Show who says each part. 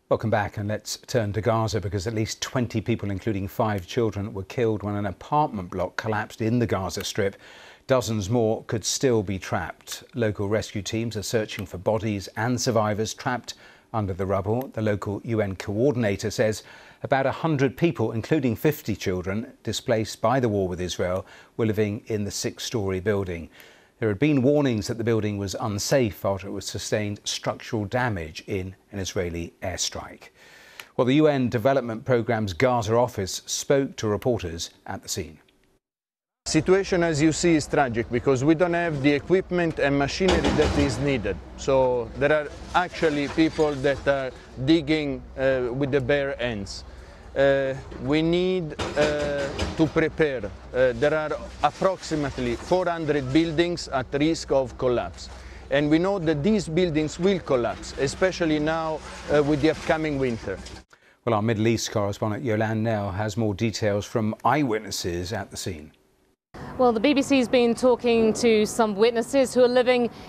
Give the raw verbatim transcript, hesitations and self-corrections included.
Speaker 1: Welcome back, and let's turn to Gaza because at least twenty people, including five children, were killed when an apartment block collapsed in the Gaza Strip. Dozens more could still be trapped. Local rescue teams are searching for bodies and survivors trapped under the rubble. The local U N coordinator says about one hundred people, including fifty children, displaced by the war with Israel, were living in the six-storey building. There had been warnings that the building was unsafe after it sustained structural damage in an Israeli airstrike. Well, the U N Development Programme's Gaza office spoke to reporters at the scene.
Speaker 2: The situation, as you see, is tragic because we don't have the equipment and machinery that is needed. So there are actually people that are digging uh, with the bare hands. Uh, we need uh, to prepare. Uh, there are approximately four hundred buildings at risk of collapse. And we know that these buildings will collapse, especially now uh, with the upcoming winter.
Speaker 1: Well, our Middle East correspondent Yolande Knell has more details from eyewitnesses at the scene.
Speaker 3: Well, the B B C's been talking to some witnesses who are living